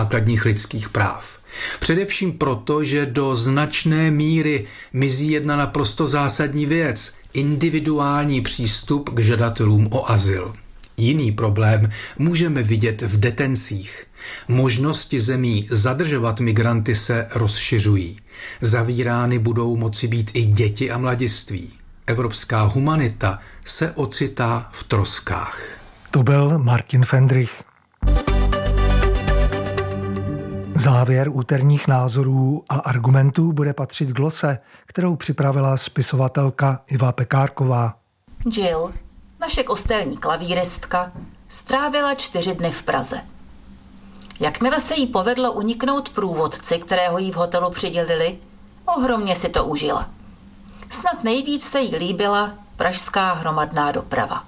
základních lidských práv. Především proto, že do značné míry mizí jedna naprosto zásadní věc – individuální přístup k žadatelům o azyl. Jiný problém můžeme vidět v detencích. Možnosti zemí zadržovat migranty se rozšiřují. Zavírány budou moci být i děti a mladiství. Evropská humanita se ocitá v troskách. To byl Martin Fendrich. Závěr úterních názorů a argumentů bude patřit glose, kterou připravila spisovatelka Iva Pekárková. Jill, naše kostelní klavíristka, strávila 4 dny v Praze. Jakmile se jí povedlo uniknout průvodci, kterého jí v hotelu přidělili, ohromně si to užila. Snad nejvíc se jí líbila pražská hromadná doprava.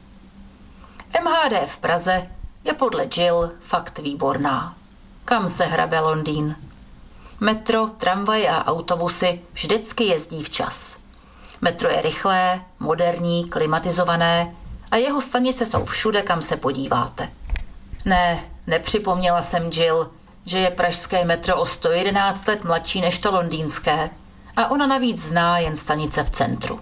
MHD v Praze je podle Jill fakt výborná. Kam se hrabe Londýn? Metro, tramvaje a autobusy vždycky jezdí včas. Metro je rychlé, moderní, klimatizované a jeho stanice jsou všude, kam se podíváte. Ne, nepřipomněla jsem Jill, že je pražské metro o 111 let mladší než to londýnské a ona navíc zná jen stanice v centru.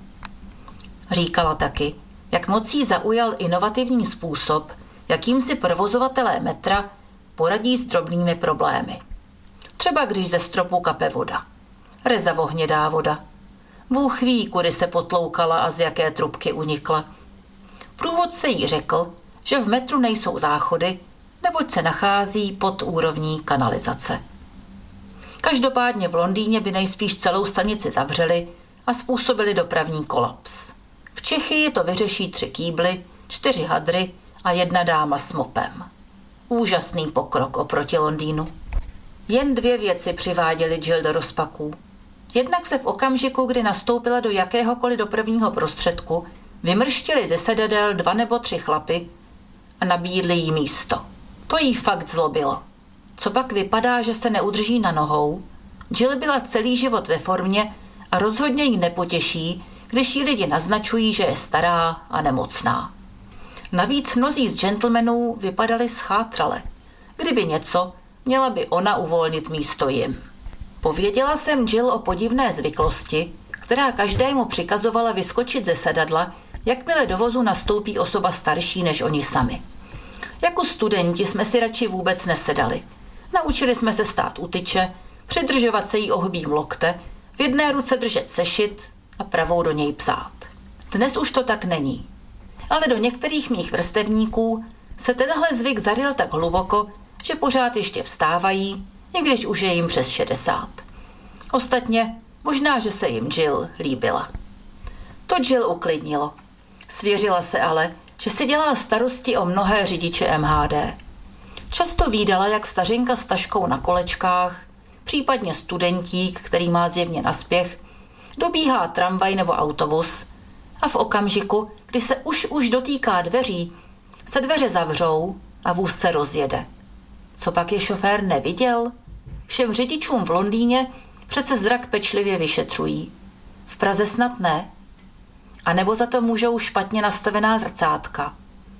Říkala taky, jak moc jí zaujal inovativní způsob, jakým si provozovatelé metra poradí s drobnými problémy. Třeba když ze stropu kape voda. Rezavohnědá voda. Bůh ví, kudy se potloukala a z jaké trubky unikla. Průvodce jí řekl, že v metru nejsou záchody, neboť se nachází pod úrovní kanalizace. Každopádně v Londýně by nejspíš celou stanici zavřeli a způsobili dopravní kolaps. V Čechii to vyřeší 3 kýbly, 4 hadry a 1 dáma s mopem. Úžasný pokrok oproti Londýnu. Jen 2 věci přiváděly Jill do rozpaků. Jednak se v okamžiku, kdy nastoupila do jakéhokoliv dopravního prostředku, vymrštili ze sedadel 2 nebo 3 chlapy a nabídli jí místo. To jí fakt zlobilo. Co pak vypadá, že se neudrží na nohou? Jill byla celý život ve formě a rozhodně jí nepotěší, když jí lidi naznačují, že je stará a nemocná. Navíc mnozí z gentlemanů vypadali schátrale. Kdyby něco, měla by ona uvolnit místo jim. Pověděla jsem Jill o podivné zvyklosti, která každému přikazovala vyskočit ze sedadla, jakmile do vozu nastoupí osoba starší než oni sami. Jako studenti jsme si radši vůbec nesedali. Naučili jsme se stát u tyče, přidržovat se jí ohbím lokte, v jedné ruce držet sešit a pravou do něj psát. Dnes už to tak není. Ale do některých mých vrstevníků se tenhle zvyk zaryl tak hluboko, že pořád ještě vstávají, i když už je jim přes 60. Ostatně možná, že se jim Jill líbila. To Jill uklidnilo. Svěřila se ale, že si dělá starosti o mnohé řidiče MHD. Často vídala, jak stařenka s taškou na kolečkách, případně studentík, který má zjevně naspěch, dobíhá tramvaj nebo autobus a v okamžiku, kdy se už dotýká dveří, se dveře zavřou a vůz se rozjede. Co pak je šofér neviděl? Všem řidičům v Londýně přece zrak pečlivě vyšetřují. V Praze snad ne. A nebo za to můžou špatně nastavená zrcátka.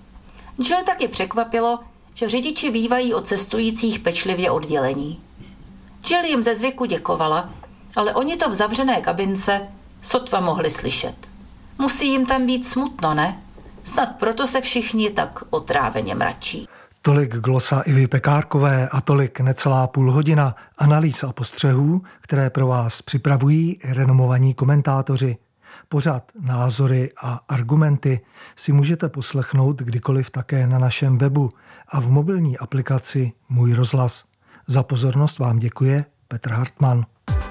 Jill taky překvapilo, že řidiči bývají od cestujících pečlivě oddělení. Jill jim ze zvyku děkovala, ale oni to v zavřené kabince sotva mohli slyšet. Musí jim tam být smutno, ne? Snad proto se všichni tak otráveně mračí. Tolik glosa Ivy Pekárkové a tolik necelá půl hodina analýz a postřehů, které pro vás připravují renomovaní komentátoři. Pořad, názory a argumenty si můžete poslechnout kdykoliv také na našem webu a v mobilní aplikaci Můj rozhlas. Za pozornost vám děkuje Petr Hartmann.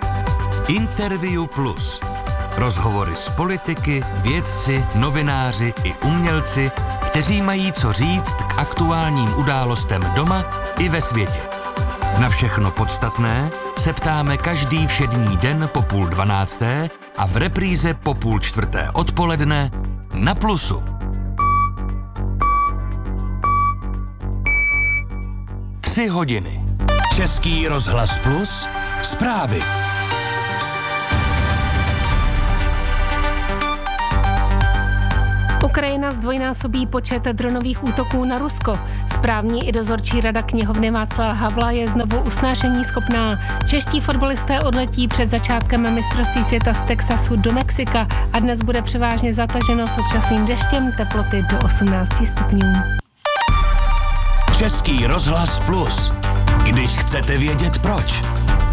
Interview Plus. Rozhovory s politiky, vědci, novináři i umělci, kteří mají co říct k aktuálním událostem doma i ve světě. Na všechno podstatné se ptáme každý všední den po 11:30 a v repríze po 3:30 odpoledne na Plusu. 3 hodiny. Český rozhlas Plus. Zprávy. Ukrajina zdvojnásobí počet dronových útoků na Rusko. Správní i dozorčí rada knihovny Václava Havla je znovu usnášení schopná. Čeští fotbalisté odletí před začátkem mistrovství světa z Texasu do Mexika a dnes bude převážně zataženo s občasným deštěm, teploty do 18 stupňů. Český rozhlas Plus. Když chcete vědět proč.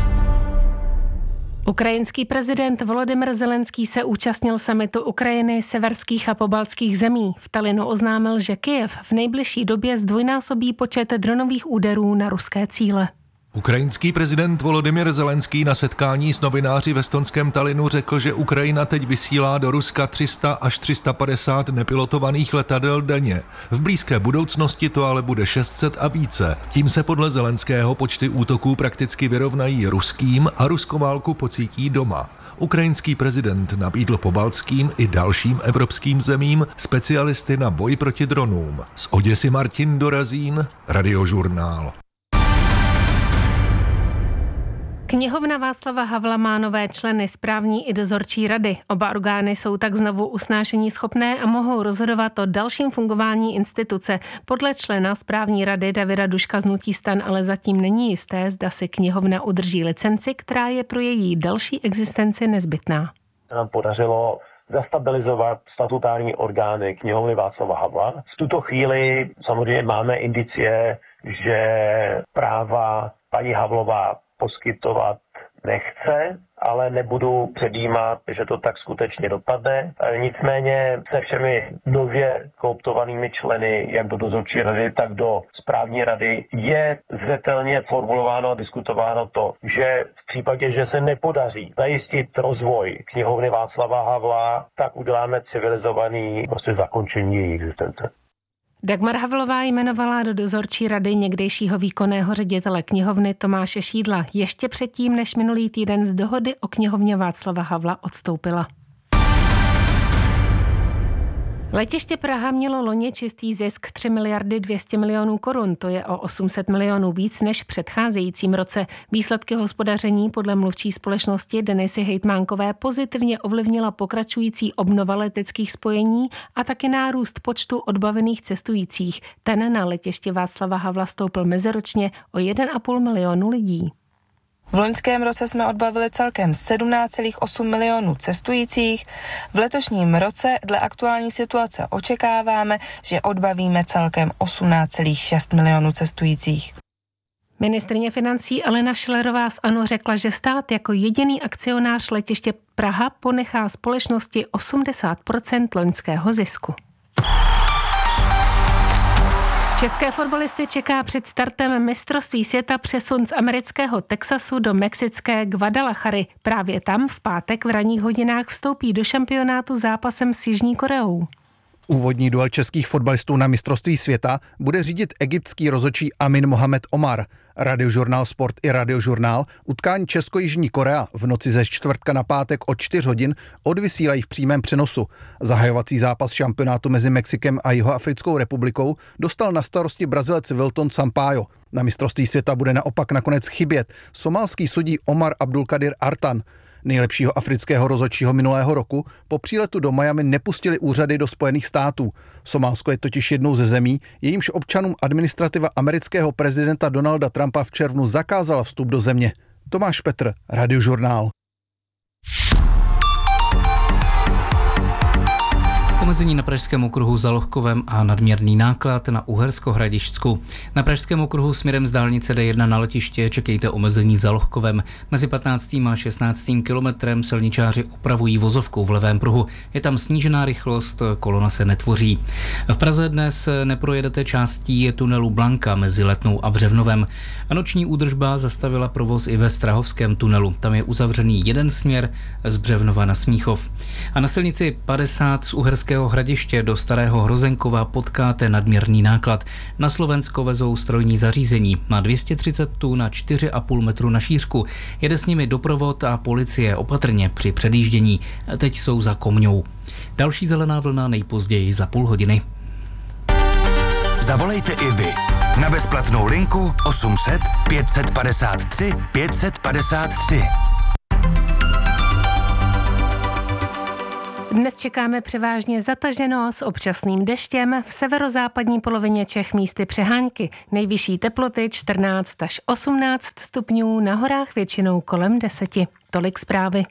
Ukrajinský prezident Volodymyr Zelenský se účastnil summitu Ukrajiny, severských a pobaltských zemí. V Tallinnu oznámil, že Kyjev v nejbližší době zdvojnásobí počet dronových úderů na ruské cíle. Ukrajinský prezident Volodymyr Zelenský na setkání s novináři v estonském Tallinnu řekl, že Ukrajina teď vysílá do Ruska 300 až 350 nepilotovaných letadel denně. V blízké budoucnosti to ale bude 600 a více. Tím se podle Zelenského počty útoků prakticky vyrovnají ruským a ruskou válku pocítí doma. Ukrajinský prezident nabídl pobaltským i dalším evropským zemím specialisty na boj proti dronům. Z Oděsy Martin Dorazín, Radiožurnál. Knihovna Václava Havla má nové členy správní i dozorčí rady. Oba orgány jsou tak znovu usnášení schopné a mohou rozhodovat o dalším fungování instituce. Podle člena správní rady Davida Duška z hnutí STAN ale zatím není jisté, zda si knihovna udrží licenci, která je pro její další existenci nezbytná. Nám podařilo zastabilizovat statutární orgány knihovny Václava Havla. V tuto chvíli samozřejmě máme indicie, že práva paní Havlová poskytovat nechce, ale nebudu předjímat, že to tak skutečně dopadne. Nicméně se všemi nově kooptovanými členy, jak do dozorčí rady, tak do správní rady, je zřetelně formulováno a diskutováno to, že v případě, že se nepodaří zajistit rozvoj knihovny Václava Havla, tak uděláme civilizovaný zakončení její existence. Dagmar Havlová jmenovala do dozorčí rady někdejšího výkonného ředitele knihovny Tomáše Šídla ještě předtím, než minulý týden z dohody o knihovně Václava Havla odstoupila. Letiště Praha mělo loni čistý zisk 3 miliardy 200 milionů korun, to je o 800 milionů víc než v předcházejícím roce. Výsledky hospodaření podle mluvčí společnosti Denisy Hejtmánkové pozitivně ovlivnila pokračující obnova leteckých spojení a taky nárůst počtu odbavených cestujících. Ten na letiště Václava Havla stoupl meziročně o 1,5 milionu lidí. V loňském roce jsme odbavili celkem 17,8 milionů cestujících. V letošním roce dle aktuální situace očekáváme, že odbavíme celkem 18,6 milionů cestujících. Ministryně financí Alena Schillerová z ANO řekla, že stát jako jediný akcionář letiště Praha ponechá společnosti 80% loňského zisku. České fotbalisty čeká před startem mistrovství světa přesun z amerického Texasu do mexické Guadalajary. Právě tam v pátek v ranních hodinách vstoupí do šampionátu zápasem s Jižní Koreou. Úvodní duel českých fotbalistů na mistrovství světa bude řídit egyptský rozhodčí Amin Mohamed Omar. Radiožurnál Sport i Radiožurnál utkání Česko-Jižní Korea v noci ze čtvrtka na pátek od 4 hodin odvysílají v přímém přenosu. Zahajovací zápas šampionátu mezi Mexikem a Jihoafrickou republikou dostal na starosti Brazilec Wilton Sampaio. Na mistrovství světa bude naopak nakonec chybět somálský sudí Omar Abdulkadir Artan. Nejlepšího afrického rozhodčího minulého roku po příletu do Miami nepustili úřady do Spojených států. Somálsko je totiž jednou ze zemí, jejímž občanům administrativa amerického prezidenta Donalda Trumpa v červnu zakázala vstup do země. Tomáš Petr, Radiožurnál. Omezení na Pražském okruhu za Lohkovem a nadměrný náklad na Uhersko-Hradišťsku. Na Pražském okruhu směrem z dálnice D1 na letiště čekejte omezení za Lohkovem. Mezi 15. a 16. kilometrem silničáři opravují vozovku v levém pruhu. Je tam snížená rychlost, kolona se netvoří. V Praze dnes neprojedete částí tunelu Blanka mezi Letnou a Břevnovem. A noční údržba zastavila provoz i ve Strahovském tunelu. Tam je uzavřený jeden směr z Břevnova na Smíchov. A na silnici 50 z Uherského Hradiště do Starého Hrozenkova potkáte nadměrný náklad. Na Slovensko vezou strojní zařízení. Má 230 tun a 4,5 metru na šířku. Jede s nimi doprovod a policie opatrně při předjíždění. Teď jsou za Komňou. Další zelená vlna nejpozději za půl hodiny. Zavolejte i vy na bezplatnou linku 800 553 553. Dnes čekáme převážně zataženo s občasným deštěm, v severozápadní polovině Čech místy přehánky. Nejvyšší teploty 14 až 18 stupňů, na horách většinou kolem 10. Tolik zprávy.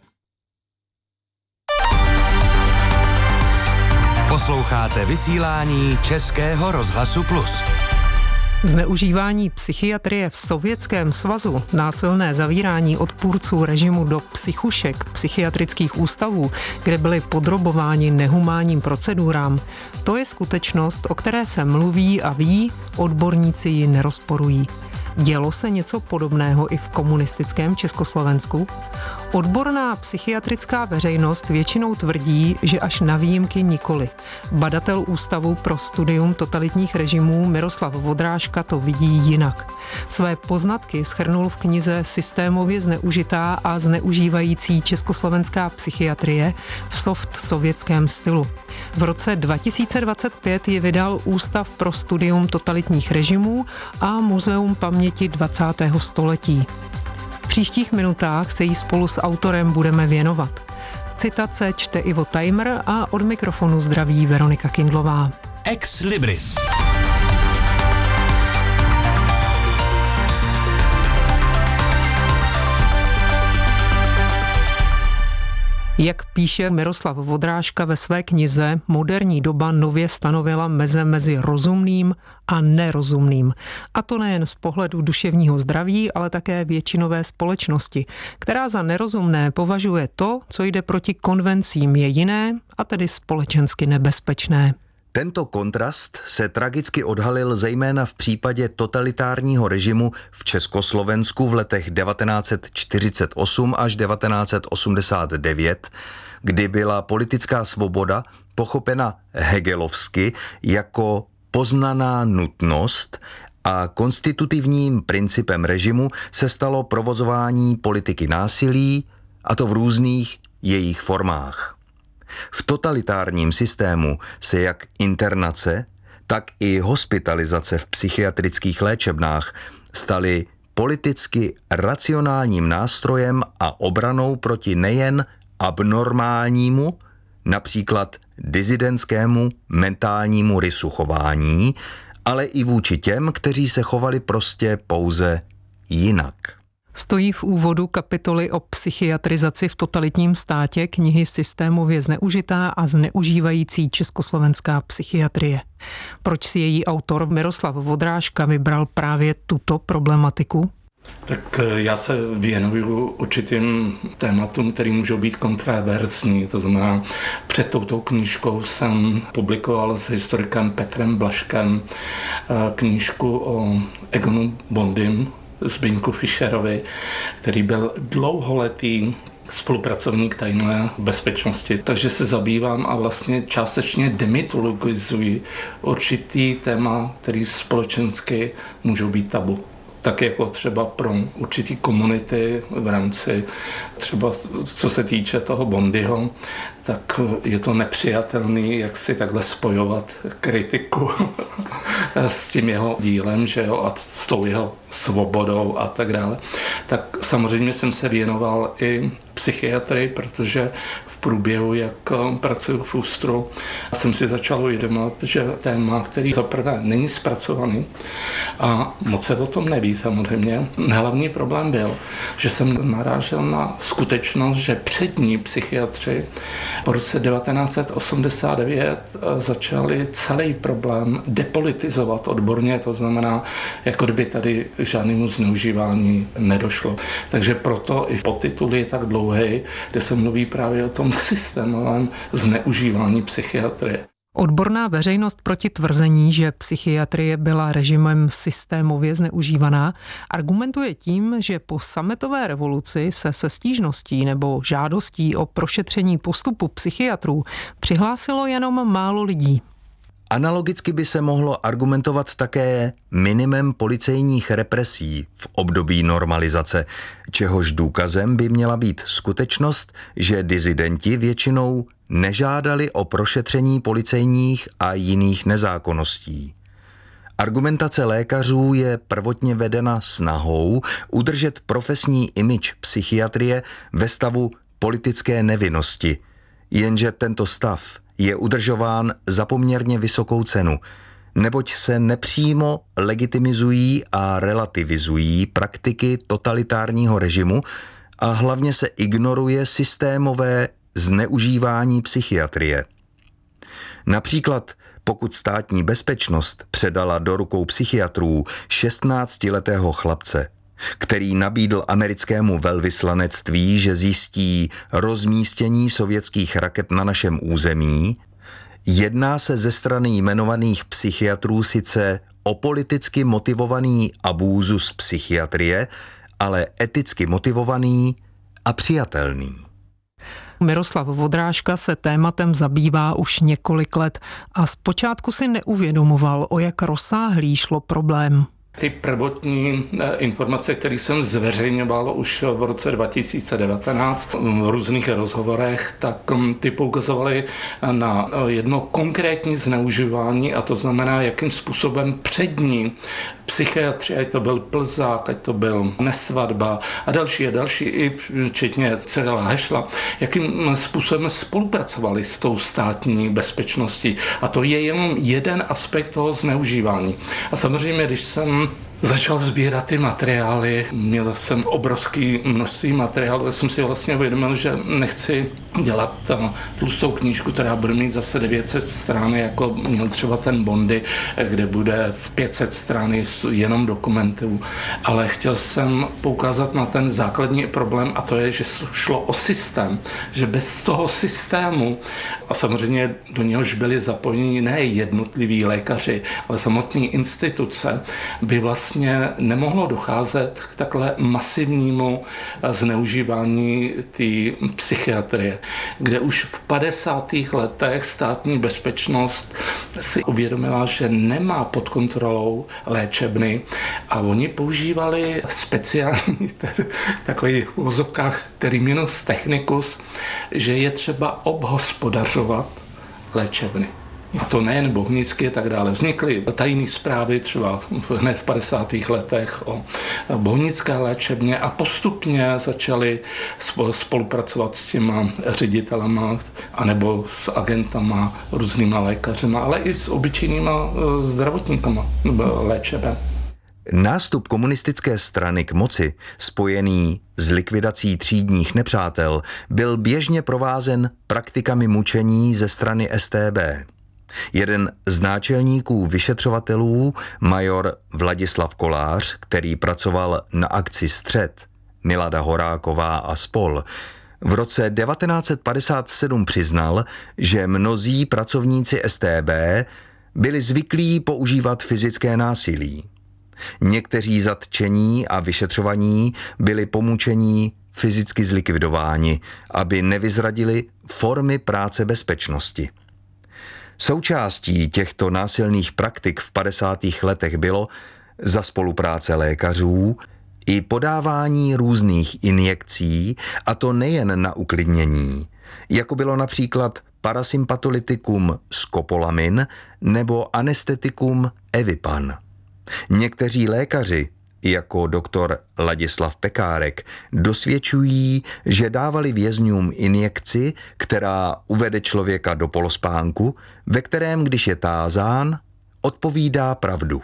Posloucháte vysílání Českého rozhlasu Plus. Zneužívání psychiatrie v Sovětském svazu, násilné zavírání odpůrců režimu do psychušek, psychiatrických ústavů, kde byli podrobováni nehumánním procedurám, to je skutečnost, o které se mluví a ví, odborníci ji nerozporují. Dělo se něco podobného i v komunistickém Československu? Odborná psychiatrická veřejnost většinou tvrdí, že až na výjimky nikoli. Badatel Ústavu pro studium totalitních režimů Miroslav Vodrážka to vidí jinak. Své poznatky shrnul v knize Systémově zneužitá a zneužívající československá psychiatrie v soft sovětském stylu. V roce 2025 ji vydal Ústav pro studium totalitních režimů a Muzeum paměti 20. století. V příštích minutách se jí spolu s autorem budeme věnovat. Citace čte Ivo Tajmr a od mikrofonu zdraví Veronika Kindlová. Ex Libris. Jak píše Miroslav Vodrážka ve své knize, moderní doba nově stanovila meze mezi rozumným a nerozumným. A to nejen z pohledu duševního zdraví, ale také většinové společnosti, která za nerozumné považuje to, co jde proti konvencím, je jiné a tedy společensky nebezpečné. Tento kontrast se tragicky odhalil zejména v případě totalitárního režimu v Československu v letech 1948 až 1989, kdy byla politická svoboda pochopena hegelovsky jako poznaná nutnost a konstitutivním principem režimu se stalo provozování politiky násilí, a to v různých jejich formách. V totalitárním systému se jak internace, tak i hospitalizace v psychiatrických léčebnách staly politicky racionálním nástrojem a obranou proti nejen abnormálnímu, například dizidentskému mentálnímu rysu chování, ale i vůči těm, kteří se chovali prostě pouze jinak. Stojí v úvodu kapitoly o psychiatrizaci v totalitním státě knihy Systémově zneužitá a zneužívající československá psychiatrie. Proč si její autor Miroslav Vodrážka vybral právě tuto problematiku? Tak já se věnuju určitým tématům, které můžou být kontroverzní. To znamená, před touto knížkou jsem publikoval s historikem Petrem Blažkem knížku o Egonu Bondym, Zbyňku Fischerovi, který byl dlouholetý spolupracovník tajné bezpečnosti. Takže se zabývám a vlastně částečně demitologizuji určitý téma, který společensky můžou být tabu. Tak jako třeba pro určitý komunity v rámci třeba co se týče toho Bondyho, tak je to nepřijatelný, jak si takhle spojovat kritiku s tím jeho dílem, že jo, a s tou jeho svobodou a tak dále. Tak samozřejmě jsem se věnoval i psychiatrii, protože v průběhu, jak pracuji v ÚSTRu, jsem si začal uvědomovat, že téma, který zaprvé není zpracovaný a moc se o tom neví samozřejmě. Hlavní problém byl, že jsem narážel na skutečnost, že přední psychiatři v roce 1989 začali celý problém depolitizovat odborně, to znamená, jako kdyby tady k žádnému zneužívání nedošlo. Takže proto i podtitul je tak dlouhý, kde se mluví právě o tom systémovém zneužívání psychiatrie. Odborná veřejnost proti tvrzení, že psychiatrie byla režimem systémově zneužívaná, argumentuje tím, že po sametové revoluci se stížností nebo žádostí o prošetření postupu psychiatrů přihlásilo jenom málo lidí. Analogicky by se mohlo argumentovat také minimem policejních represí v období normalizace, čehož důkazem by měla být skutečnost, že disidenti většinou nežádali o prošetření policejních a jiných nezákonností. Argumentace lékařů je prvotně vedena snahou udržet profesní image psychiatrie ve stavu politické nevinnosti, Jenže tento stav je udržován za poměrně vysokou cenu, neboť se nepřímo legitimizují a relativizují praktiky totalitárního režimu a hlavně se ignoruje systémové zneužívání psychiatrie. Například pokud Státní bezpečnost předala do rukou psychiatrů 16letého chlapce, který nabídl americkému velvyslanectví, že zjistí rozmístění sovětských raket na našem území, jedná se ze strany jmenovaných psychiatrů sice o politicky motivovaný abúzus psychiatrie, ale eticky motivovaný a přijatelný. Miroslav Vodrážka se tématem zabývá už několik let a zpočátku si neuvědomoval, o jak rozsáhlý šlo problém. Ty prvotní informace, které jsem zveřejňoval už v roce 2019 v různých rozhovorech, tak ty poukazovaly na jedno konkrétní zneužívání, a to znamená, jakým způsobem přední psychiatři, ať to byl Plzák, ať to byl Nesvadba a další, i včetně Cyrila Hešla, jakým způsobem spolupracovali s tou státní bezpečností. A to je jenom jeden aspekt toho zneužívání. A samozřejmě, když jsem začal sbírat ty materiály, měl jsem obrovské množství materiálů, já jsem si vlastně uvědomil, že nechci dělat tlustou knížku, která bude mít zase 900 stran, jako měl třeba ten Bondy, kde bude 500 stran jenom dokumentů, ale chtěl jsem poukázat na ten základní problém, a to je, že šlo o systém, že bez toho systému, a samozřejmě do něhož byli zapojeni ne jednotliví lékaři, ale samotné instituce, by vlastně nemohlo docházet k takhle masivnímu zneužívání té psychiatrie, kde už v 50. letech Státní bezpečnost si uvědomila, že nemá pod kontrolou léčebny a oni používali speciální takový v uvozovkách terminus technicus, že je třeba obhospodařovat léčebny. A to nejen Bohnicky a tak dále. Vznikly tajné zprávy třeba hned v 50. letech o bohnické léčebně a postupně začali spolupracovat s těma ředitelama anebo s agentama, různýma lékařima, ale i s obyčejnýma zdravotníkama léčeben. Nástup komunistické strany k moci, spojený s likvidací třídních nepřátel, byl běžně provázen praktikami mučení ze strany StB. Jeden z náčelníků vyšetřovatelů, major Vladislav Kolář, který pracoval na akci Střed, Milada Horáková a spol., v roce 1957 přiznal, že mnozí pracovníci StB byli zvyklí používat fyzické násilí. Někteří zatčení a vyšetřovaní byli po mučení fyzicky zlikvidováni, aby nevyzradili formy práce bezpečnosti. Součástí těchto násilných praktik v 50. letech bylo za spolupráce lékařů i podávání různých injekcí, a to nejen na uklidnění, jako bylo například parasympatolitikum skopolamin nebo anestetikum Evipan. Někteří lékaři, jako doktor Ladislav Pekárek, dosvědčují, že dávali vězňům injekci, která uvede člověka do polospánku, ve kterém, když je tázán, odpovídá pravdu.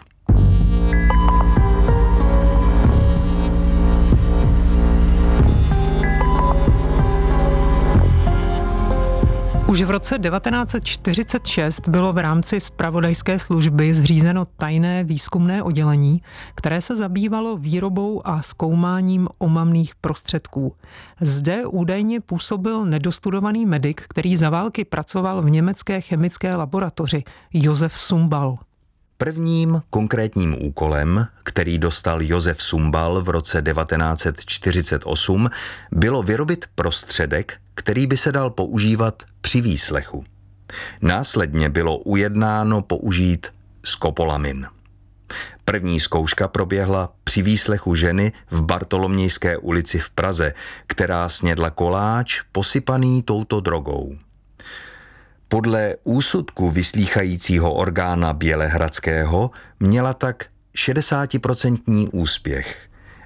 Už v roce 1946 bylo v rámci zpravodajské služby zřízeno tajné výzkumné oddělení, které se zabývalo výrobou a zkoumáním omamných prostředků. Zde údajně působil nedostudovaný medik, který za války pracoval v německé chemické laboratoři, Josef Sumbal. Prvním konkrétním úkolem, který dostal Josef Sumbal v roce 1948, bylo vyrobit prostředek, který by se dal používat při výslechu. Následně bylo ujednáno použít skopolamin. První zkouška proběhla při výslechu ženy v Bartolomějské ulici v Praze, která snědla koláč posypaný touto drogou. Podle úsudku vyslýchajícího orgána Bělehradského měla tak 60% úspěch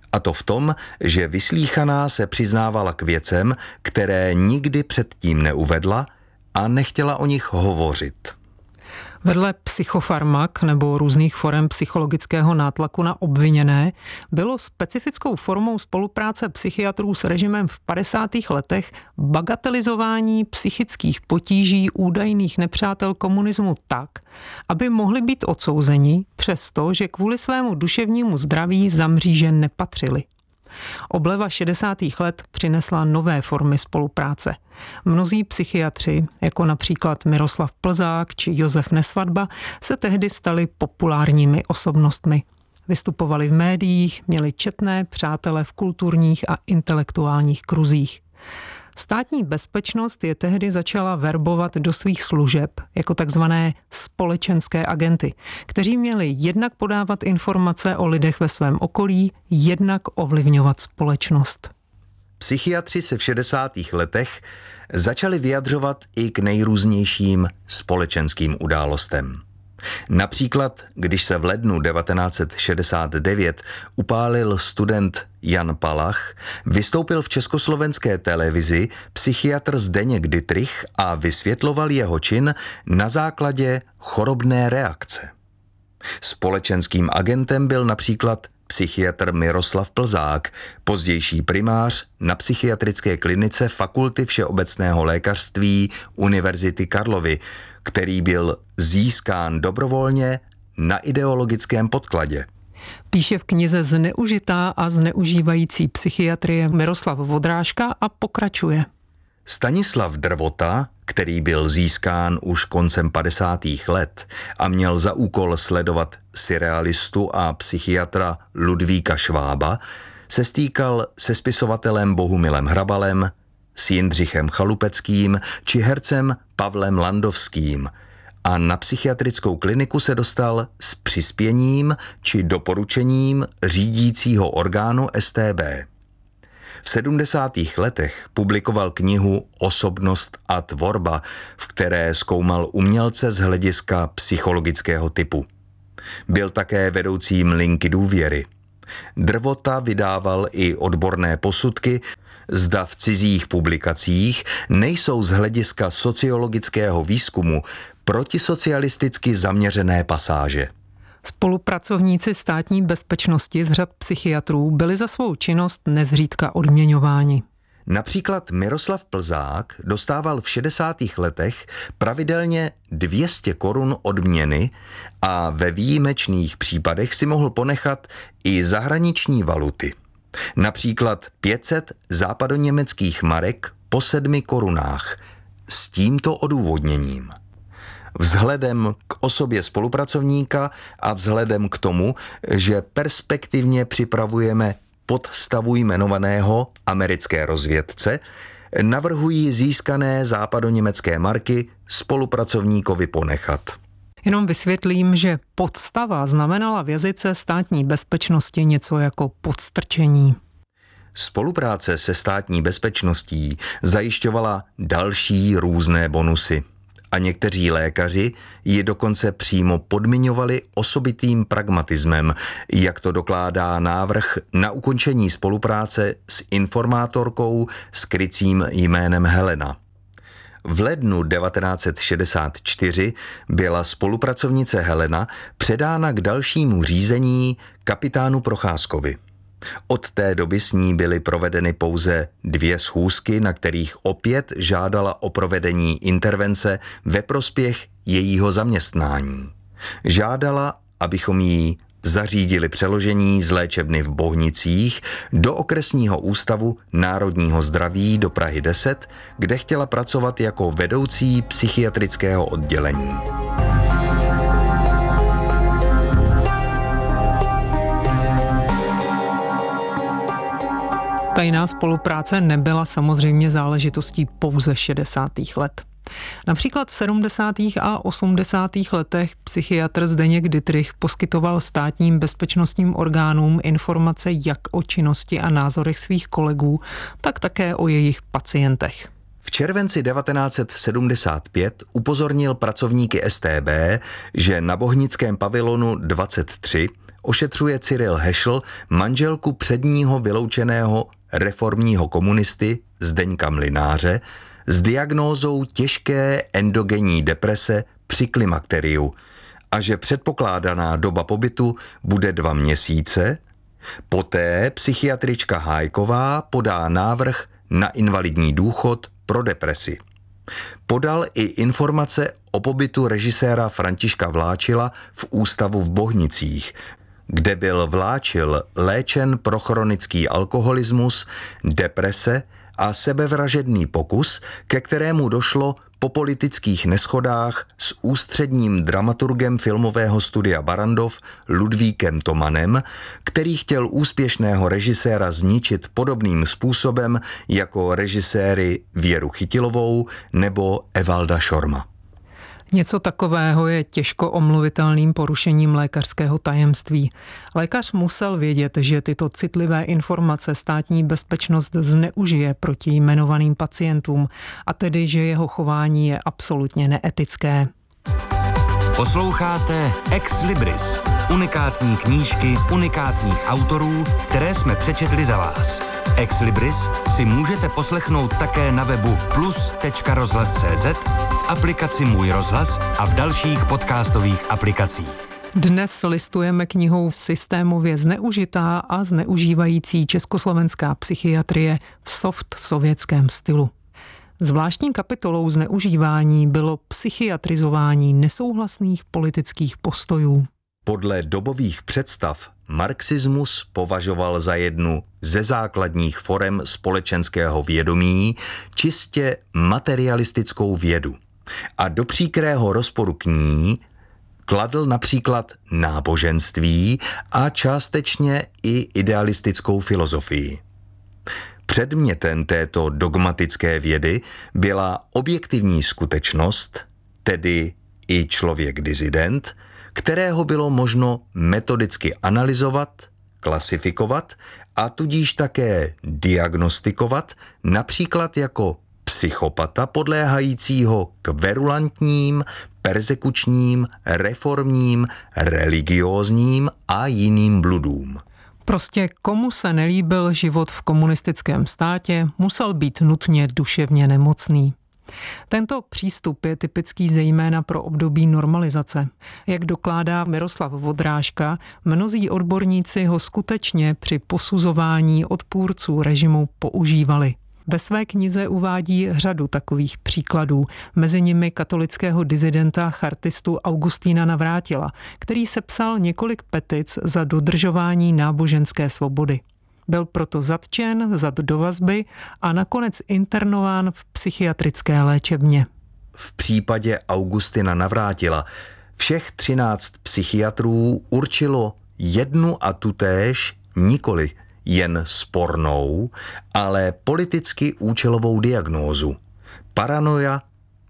A to v tom, že vyslýchaná se přiznávala k věcem, které nikdy předtím neuvedla a nechtěla o nich hovořit. Vedle psychofarmak nebo různých forem psychologického nátlaku na obviněné bylo specifickou formou spolupráce psychiatrů s režimem v 50. letech bagatelizování psychických potíží údajných nepřátel komunismu tak, aby mohli být odsouzeni, přesto, že kvůli svému duševnímu zdraví za mříže nepatřili. Obleva 60. let přinesla nové formy spolupráce. Mnozí psychiatři, jako například Miroslav Plzák či Josef Nesvadba, se tehdy stali populárními osobnostmi. Vystupovali v médiích, měli četné přátele v kulturních a intelektuálních kruzích. Státní bezpečnost je tehdy začala verbovat do svých služeb jako takzvané společenské agenty, kteří měli jednak podávat informace o lidech ve svém okolí, jednak ovlivňovat společnost. Psychiatři se v 60. letech začali vyjadřovat i k nejrůznějším společenským událostem. Například, když se v lednu 1969 upálil student Jan Palach, vystoupil v československé televizi psychiatr Zdeněk Dittrich a vysvětloval jeho čin na základě chorobné reakce. Společenským agentem byl například psychiatr Miroslav Plzák, pozdější primář na psychiatrické klinice Fakulty všeobecného lékařství Univerzity Karlovy, který byl získán dobrovolně na ideologickém podkladě. Píše v knize Zneužitá a zneužívající psychiatrie Miroslav Vodrážka a pokračuje. Stanislav Drvota, který byl získán už koncem 50. let a měl za úkol sledovat surrealistu a psychiatra Ludvíka Švába, se stýkal se spisovatelem Bohumilem Hrabalem, s Jindřichem Chalupeckým či hercem Pavlem Landovským a na psychiatrickou kliniku se dostal s přispěním či doporučením řídícího orgánu StB. V 70. letech publikoval knihu Osobnost a tvorba, v které zkoumal umělce z hlediska psychologického typu. Byl také vedoucím linky důvěry. Drvota vydával i odborné posudky, zda v cizích publikacích nejsou z hlediska sociologického výzkumu protisocialisticky zaměřené pasáže. Spolupracovníci státní bezpečnosti z řad psychiatrů byli za svou činnost nezřídka odměňováni. Například Miroslav Plzák dostával v 60. letech pravidelně 200 korun odměny a ve výjimečných případech si mohl ponechat i zahraniční valuty. Například 500 západoněmeckých marek po 7 korunách s tímto odůvodněním. Vzhledem k osobě spolupracovníka a vzhledem k tomu, že perspektivně připravujeme podstavu jmenovaného americké rozvědce, navrhují získané západoněmecké marky spolupracovníkovi ponechat. Jenom vysvětlím, že podstava znamenala v jazyce státní bezpečnosti něco jako podstrčení. Spolupráce se státní bezpečností zajišťovala další různé bonusy. A někteří lékaři ji dokonce přímo podmiňovali osobitým pragmatismem, jak to dokládá návrh na ukončení spolupráce s informátorkou s krycím jménem Helena. V lednu 1964 byla spolupracovnice Helena předána k dalšímu řízení kapitánu Procházkovi. Od té doby s ní byly provedeny pouze 2 schůzky, na kterých opět žádala o provedení intervence ve prospěch jejího zaměstnání. Žádala, abychom jí zařídili přeložení z léčebny v Bohnicích do okresního ústavu národního zdraví do Prahy 10, kde chtěla pracovat jako vedoucí psychiatrického oddělení. Tajná spolupráce nebyla samozřejmě záležitostí pouze 60. let. Například v 70. a 80. letech psychiatr Zdeněk Dittrich poskytoval státním bezpečnostním orgánům informace jak o činnosti a názorech svých kolegů, tak také o jejich pacientech. V červenci 1975 upozornil pracovníky StB, že na bohnickém pavilonu 23 ošetřuje Cyril Hešl, manželku předního vyloučeného reformního komunisty Zdeňka Mlynáře s diagnózou těžké endogenní deprese při klimakteriu a že předpokládaná doba pobytu bude 2 měsíce. Poté psychiatrička Hájková podá návrh na invalidní důchod pro depresi. Podal i informace o pobytu režiséra Františka Vláčila v ústavu v Bohnicích, kde byl Vláčil léčen pro chronický alkoholismus, deprese a sebevražedný pokus, ke kterému došlo po politických neschodách s ústředním dramaturgem filmového studia Barrandov Ludvíkem Tomanem, který chtěl úspěšného režiséra zničit podobným způsobem jako režiséry Věru Chytilovou nebo Evalda Šorma. Něco takového je těžko omluvitelným porušením lékařského tajemství. Lékař musel vědět, že tyto citlivé informace státní bezpečnost zneužije proti jmenovaným pacientům, a tedy, že jeho chování je absolutně neetické. Posloucháte Ex Libris, unikátní knížky unikátních autorů, které jsme přečetli za vás. Ex Libris si můžete poslechnout také na webu plus.rozhlas.cz, v aplikaci Můj rozhlas a v dalších podcastových aplikacích. Dnes listujeme knihou Systémově zneužitá a zneužívající československá psychiatrie v soft sovětském stylu. Zvláštní kapitolou zneužívání bylo psychiatrizování nesouhlasných politických postojů. Podle dobových představ marxismus považoval za jednu ze základních forem společenského vědomí čistě materialistickou vědu a do příkrého rozporu k ní kladl například náboženství a částečně i idealistickou filozofii. Předmětem této dogmatické vědy byla objektivní skutečnost, tedy i člověk disident, kterého bylo možno metodicky analyzovat, klasifikovat a tudíž také diagnostikovat, například jako psychopata podléhajícího kverulantním, persekučním, reformním, religiózním a jiným bludům. Prostě komu se nelíbil život v komunistickém státě, musel být nutně duševně nemocný. Tento přístup je typický zejména pro období normalizace. Jak dokládá Miroslav Vodrážka, mnozí odborníci ho skutečně při posuzování odpůrců režimu používali. Ve své knize uvádí řadu takových příkladů, mezi nimi katolického disidenta chartistu Augustína Navrátila, který sepsal několik petic za dodržování náboženské svobody. Byl proto zatčen, vzat do vazby a nakonec internován v psychiatrické léčebně. V případě Augustina Navrátila všech 13 psychiatrů určilo jednu a tutéž, nikoli jen spornou, ale politicky účelovou diagnózu. Paranoia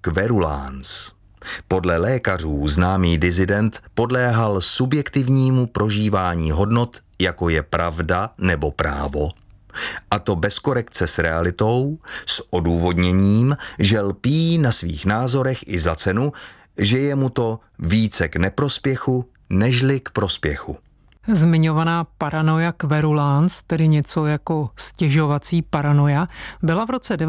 querulans. Podle lékařů známý disident podléhal subjektivnímu prožívání hodnot, jako je pravda nebo právo. A to bez korekce s realitou, s odůvodněním, že lpí na svých názorech i za cenu, že je mu to více k neprospěchu, nežli k prospěchu. Zmiňovaná paranoia querulans, tedy něco jako stěžovací paranoia, byla v roce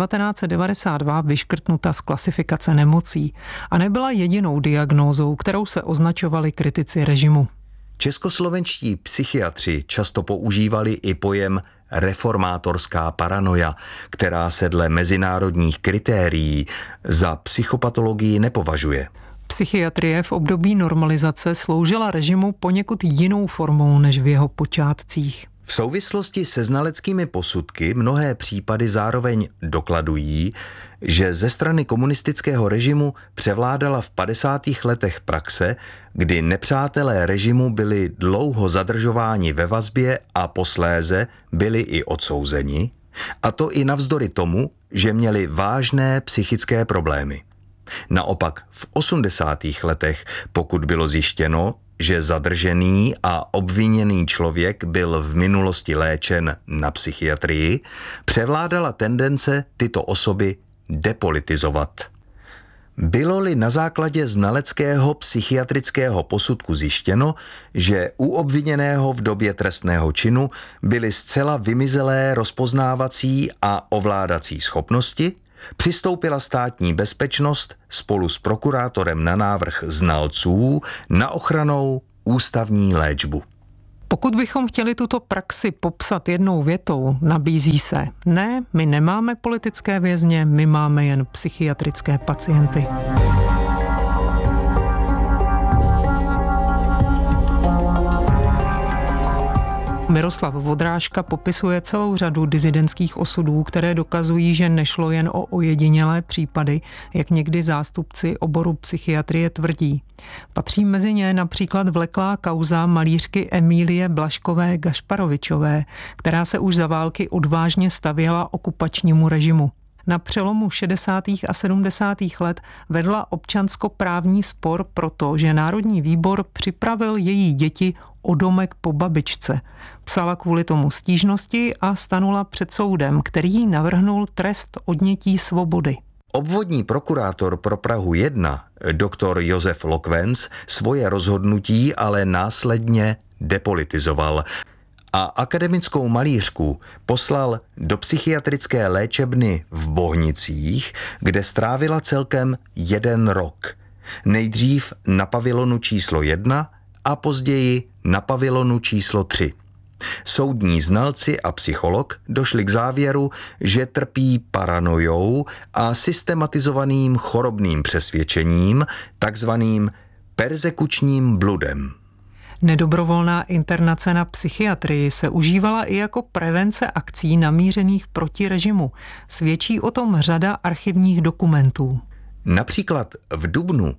1992 vyškrtnuta z klasifikace nemocí a nebyla jedinou diagnózou, kterou se označovali kritici režimu. Českoslovenští psychiatři často používali i pojem reformátorská paranoia, která se dle mezinárodních kritérií za psychopatologii nepovažuje. Psychiatrie v období normalizace sloužila režimu poněkud jinou formou než v jeho počátcích. V souvislosti se znaleckými posudky mnohé případy zároveň dokladují, že ze strany komunistického režimu převládala v 50. letech praxe, kdy nepřátelé režimu byli dlouho zadržováni ve vazbě a posléze byli i odsouzeni, a to i navzdory tomu, že měli vážné psychické problémy. Naopak v 80. letech, pokud bylo zjištěno, že zadržený a obviněný člověk byl v minulosti léčen na psychiatrii, převládala tendence tyto osoby depolitizovat. Bylo-li na základě znaleckého psychiatrického posudku zjištěno, že u obviněného v době trestného činu byly zcela vymizelé rozpoznávací a ovládací schopnosti, přistoupila Státní bezpečnost spolu s prokurátorem na návrh znalců na ochrannou ústavní léčbu. Pokud bychom chtěli tuto praxi popsat jednou větou, nabízí se: ne, my nemáme politické vězně, my máme jen psychiatrické pacienty. Miroslav Vodrážka popisuje celou řadu disidentských osudů, které dokazují, že nešlo jen o ojedinělé případy, jak někdy zástupci oboru psychiatrie tvrdí. Patří mezi ně například vleklá kauza malířky Emílie Blažkové Gašparovičové, která se už za války odvážně stavěla okupačnímu režimu. Na přelomu 60. a 70. let vedla občanskoprávní spor proto, že Národní výbor připravil její děti o domek po babičce. Psala kvůli tomu stížnosti a stanula před soudem, který jí navrhnul trest odnětí svobody. Obvodní prokurátor pro Prahu 1, doktor Josef Lokvenc, svoje rozhodnutí ale následně depolitizoval a akademickou malířku poslal do psychiatrické léčebny v Bohnicích, kde strávila celkem 1 rok. Nejdřív na pavilonu číslo 1 a později na pavilonu číslo 3. Soudní znalci a psycholog došli k závěru, že trpí paranojou a systematizovaným chorobným přesvědčením, takzvaným perzekučním bludem. Nedobrovolná internace na psychiatrii se užívala i jako prevence akcí namířených proti režimu. Svědčí o tom řada archivních dokumentů. Například v dubnu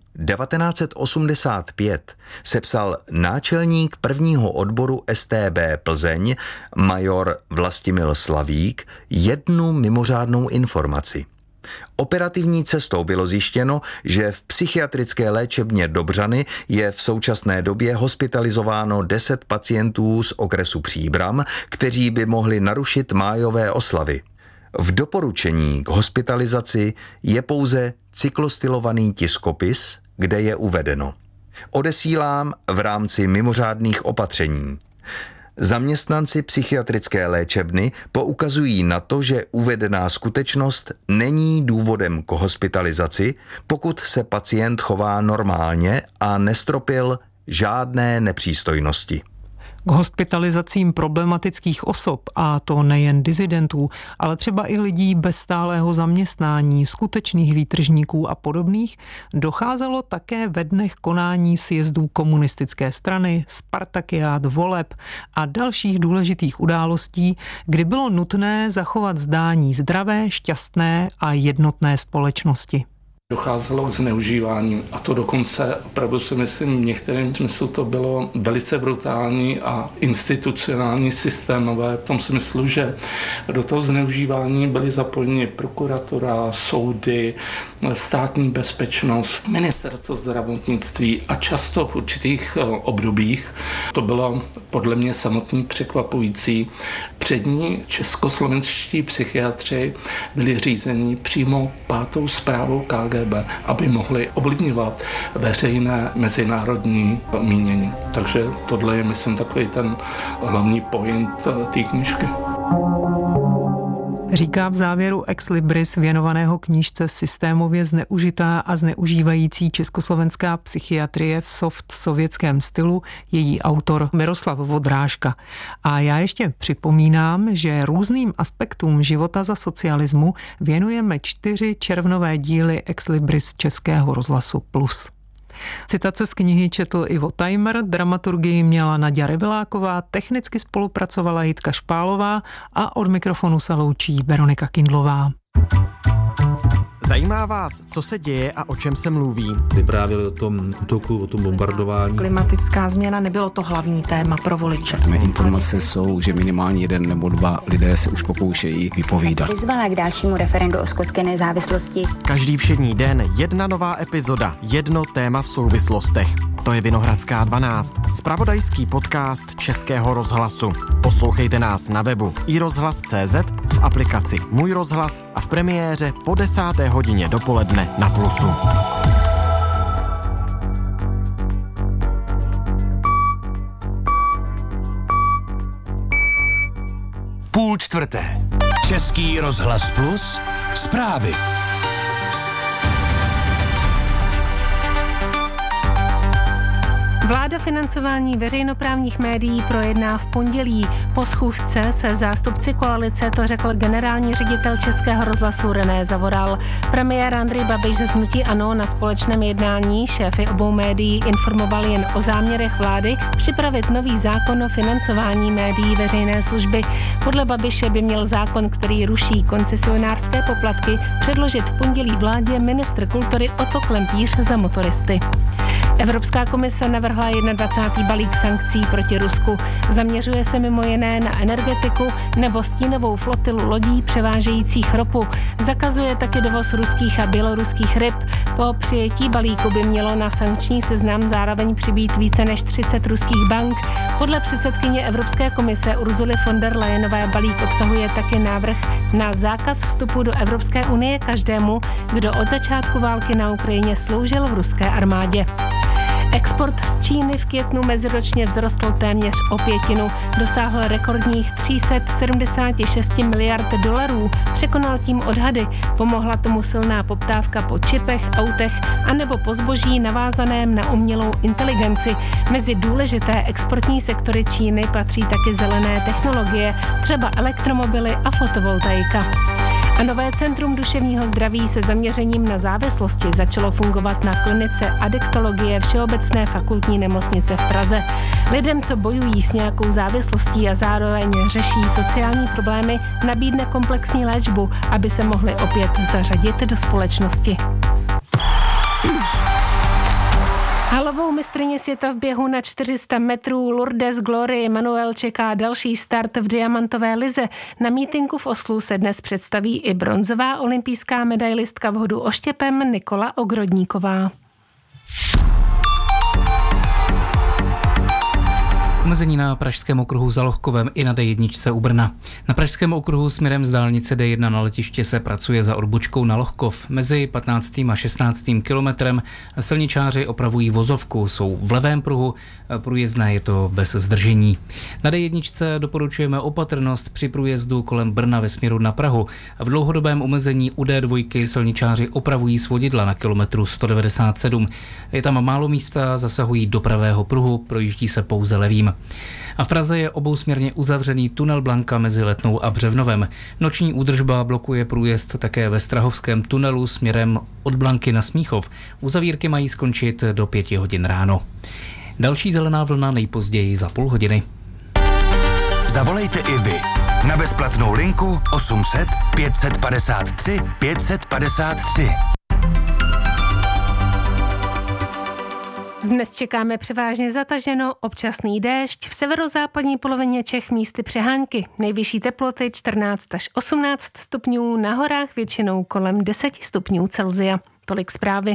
1985 sepsal náčelník prvního odboru StB Plzeň, major Vlastimil Slavík, jednu mimořádnou informaci. Operativní cestou bylo zjištěno, že v psychiatrické léčebně Dobřany je v současné době hospitalizováno 10 pacientů z okresu Příbram, kteří by mohli narušit májové oslavy. V doporučení k hospitalizaci je pouze cyklostylovaný tiskopis, kde je uvedeno: odesílám v rámci mimořádných opatření. Zaměstnanci psychiatrické léčebny poukazují na to, že uvedená skutečnost není důvodem k hospitalizaci, pokud se pacient chová normálně a nestropil žádné nepřístojnosti. K hospitalizacím problematických osob, a to nejen disidentů, ale třeba i lidí bez stálého zaměstnání, skutečných výtržníků a podobných, docházelo také ve dnech konání sjezdů komunistické strany, spartakiád, voleb a dalších důležitých událostí, kdy bylo nutné zachovat zdání zdravé, šťastné a jednotné společnosti. Docházelo k zneužívání a to dokonce, opravdu si myslím, v některém smyslu to bylo velice brutální a institucionální, systémové, v tom smyslu, že do toho zneužívání byly zapojeni prokuratura, soudy, státní bezpečnost, ministerstvo zdravotnictví a často v určitých obdobích, to bylo podle mě samotný překvapující, přední českoslovenští psychiatři byli řízeni přímo 5. správou KGB, aby mohli ovlivňovat veřejné mezinárodní mínění. Takže tohle je, myslím, takový ten hlavní point té knížky. Říká v závěru Ex Libris věnovaného knížce Systémově zneužitá a zneužívající československá psychiatrie v soft sovětském stylu její autor Miroslav Vodrážka. A já ještě připomínám, že různým aspektům života za socialismu věnujeme 4 červnové díly Ex Libris Českého rozhlasu Plus. Citace z knihy četl Ivo Tajmer, dramaturgii měla Naďa Rebeláková, technicky spolupracovala Jitka Špálová a od mikrofonu se loučí Veronika Kindlová. Zajímá vás, co se děje a o čem se mluví? Vyprávěli o tom útoku, o tom bombardování. Klimatická změna nebylo to hlavní téma pro voliče. Informace jsou, že minimálně 1 nebo 2 lidé se už pokoušejí vypovídat. Vyzvala k dalšímu referendu o skotské nezávislosti. Každý všední den 1 nová epizoda, 1 téma v souvislostech. To je Vinohradská 12, zpravodajský podcast Českého rozhlasu. Poslouchejte nás na webu iRozhlas.cz, v aplikaci Můj rozhlas a v premiéře po 10. hodině dopoledne na Plusu. Půl čtvrté. Český rozhlas Plus. Zprávy. Vláda financování veřejnoprávních médií projedná v pondělí. Po schůzce se zástupci koalice to řekl generální ředitel Českého rozhlasu René Zavoral. Premiér Andrej Babiš z hnutí ANO na společném jednání šéfy obou médií informoval jen o záměrech vlády připravit nový zákon o financování médií veřejné služby. Podle Babiše by měl zákon, který ruší koncesionářské poplatky, předložit v pondělí vládě ministr kultury Otto Klempíř za motoristy. Evropská komise navrhla 21. balík sankcí proti Rusku. Zaměřuje se mimo jiné na energetiku nebo stínovou flotilu lodí převážejících ropu. Zakazuje taky dovoz ruských a běloruských ryb. Po přijetí balíku by mělo na sankční seznam zároveň přibýt více než 30 ruských bank. Podle předsedkyně Evropské komise Ursuly von der Leyenové balík obsahuje taky návrh na zákaz vstupu do Evropské unie každému, kdo od začátku války na Ukrajině sloužil v ruské armádě. Export z Číny v květnu meziročně vzrostl téměř o 1/5, dosáhl rekordních 376 miliard dolarů, překonal tím odhady. Pomohla tomu silná poptávka po čipech, autech anebo po zboží navázaném na umělou inteligenci. Mezi důležité exportní sektory Číny patří taky zelené technologie, třeba elektromobily a fotovoltaika. A nové centrum duševního zdraví se zaměřením na závislosti začalo fungovat na klinice adiktologie Všeobecné fakultní nemocnice v Praze. Lidem, co bojují s nějakou závislostí a zároveň řeší sociální problémy, nabídne komplexní léčbu, aby se mohli opět zařadit do společnosti. Halovou mistryni světa v běhu na 400 metrů Lourdes Glory Manuel čeká další start v diamantové lize. Na mítinku v Oslu se dnes představí i bronzová olympijská medailistka v hodu oštěpem Nikola Ogrodníková. Omezení na pražském okruhu za Lohkovem i na D1 u Brna. Na pražském okruhu směrem z dálnice D1 na letiště se pracuje za odbočkou na Lohkov. Mezi 15. a 16. kilometrem silničáři opravují vozovku, jsou v levém pruhu, průjezdné je to bez zdržení. Na D1 doporučujeme opatrnost při průjezdu kolem Brna ve směru na Prahu. V dlouhodobém omezení u D2 silničáři opravují svodidla na kilometru 197. Je tam málo místa, zasahují do pravého pruhu, projíždí se pouze levým. A v Praze je obousměrně uzavřený tunel Blanka mezi Letnou a Břevnovem. Noční údržba blokuje průjezd také ve Strahovském tunelu směrem od Blanky na Smíchov. Uzavírky mají skončit do 5 hodin ráno. Další zelená vlna nejpozději za půl hodiny. Zavolejte i vy na bezplatnou linku 800 553 553. Dnes čekáme převážně zataženo, občasný déšť, v severozápadní polovině Čech místy přehánky. Nejvyšší teploty 14 až 18 stupňů, na horách většinou kolem 10 stupňů Celsia. Tolik zprávy.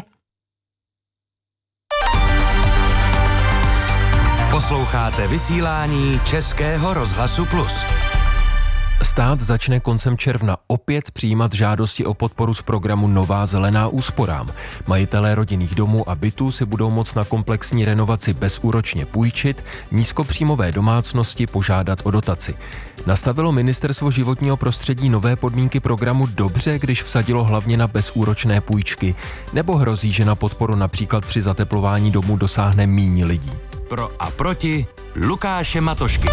Posloucháte vysílání Českého rozhlasu Plus. Stát začne koncem června opět přijímat žádosti o podporu z programu Nová zelená úsporám. Majitelé rodinných domů a bytů si budou moct na komplexní renovaci bezúročně půjčit, nízkopříjmové domácnosti požádat o dotaci. Nastavilo Ministerstvo životního prostředí nové podmínky programu dobře, když vsadilo hlavně na bezúročné půjčky, nebo hrozí, že na podporu například při zateplování domů dosáhne míň lidí? Pro a proti Lukáše Matošky.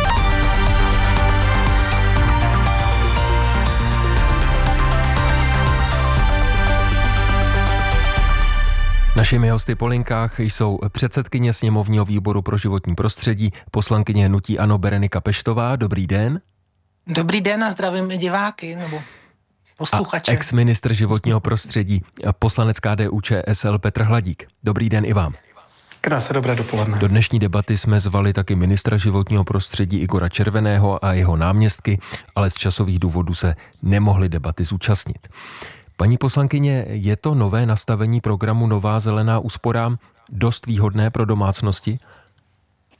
Našimi hosty po linkách jsou předsedkyně sněmovního výboru pro životní prostředí, poslankyně hnutí ANO Berenika Peštová. Dobrý den. Dobrý den a zdravím i diváky nebo posluchače. A ex-ministr životního prostředí, poslanec KDU-ČSL Petr Hladík. Dobrý den i vám. Krásné dobré dopoledne. Do dnešní debaty jsme zvali taky ministra životního prostředí Igora Červeného a jeho náměstky, ale z časových důvodů se nemohli debaty zúčastnit. Paní poslankyně, je to nové nastavení programu Nová zelená úsporám dost výhodné pro domácnosti?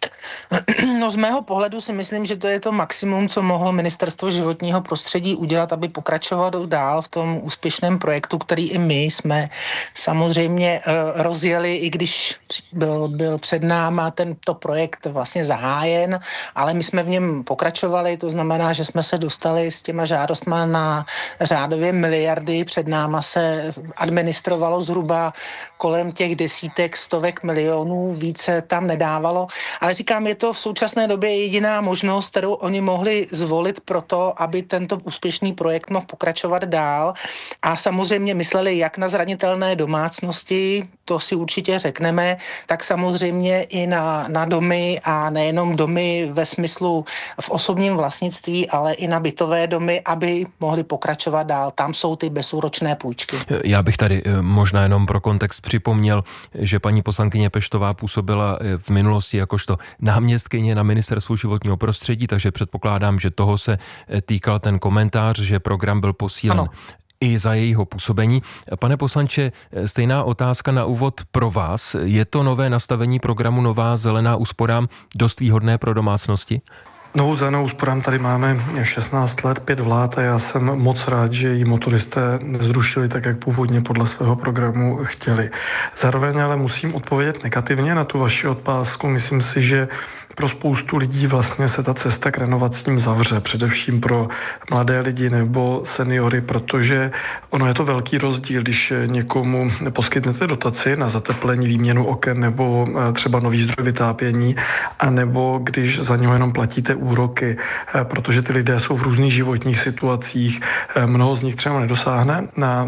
No z mého pohledu si myslím, že to je to maximum, co mohlo Ministerstvo životního prostředí udělat, aby pokračovalo dál v tom úspěšném projektu, který i my jsme samozřejmě rozjeli, i když byl před náma tento projekt vlastně zahájen, ale my jsme v něm pokračovali, to znamená, že jsme se dostali s těma žádostma na řádově miliardy, před náma se administrovalo zhruba kolem těch desítek, stovek milionů, více tam nedávalo, ale říkám, je to v současné době jediná možnost, kterou oni mohli zvolit pro to, aby tento úspěšný projekt mohl pokračovat dál a samozřejmě mysleli jak na zranitelné domácnosti, to si určitě řekneme, tak samozřejmě i na domy a nejenom domy ve smyslu v osobním vlastnictví, ale i na bytové domy, aby mohli pokračovat dál. Tam jsou ty bezúročné půjčky. Já bych tady možná jenom pro kontext připomněl, že paní poslankyně Peštová působila v minulosti jakožto náměstkyně na Ministerstvu životního prostředí, takže předpokládám, že toho se týkal ten komentář, že program byl posílen. Ano. I za jejího působení. Pane poslanče, stejná otázka na úvod pro vás. Je to nové nastavení programu Nová zelená úsporám dost výhodné pro domácnosti? Novou zelenou úsporám tady máme 16 let, 5 vlád a já jsem moc rád, že ji motoristé nezrušili tak, jak původně podle svého programu chtěli. Zároveň ale musím odpovědět negativně na tu vaši otázku. Myslím si, že pro spoustu lidí vlastně se ta cesta k renovacím zavře, především pro mladé lidi nebo seniory, protože ono je to velký rozdíl, když někomu poskytnete dotaci na zateplení, výměnu oken nebo třeba nový zdroj vytápění, anebo když za něho jenom platíte úroky, protože ty lidé jsou v různých životních situacích, mnoho z nich třeba nedosáhne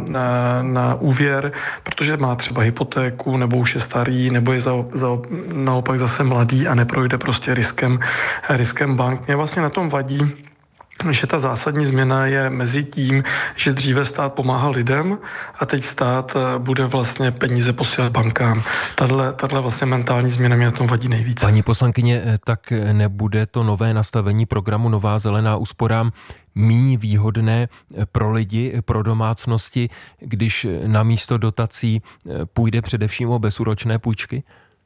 na úvěr, protože má třeba hypotéku, nebo už je starý, nebo je naopak zase mladý a neprojde prostě riskem bank. Mě vlastně na tom vadí, že ta zásadní změna je mezi tím, že dříve stát pomáhal lidem a teď stát bude vlastně peníze posílat bankám. Tahle vlastně mentální změna mě na tom vadí nejvíc. Paní poslankyně, tak nebude to nové nastavení programu Nová zelená úsporám míň výhodné pro lidi, pro domácnosti, když namísto dotací půjde především o bezúročné půjčky?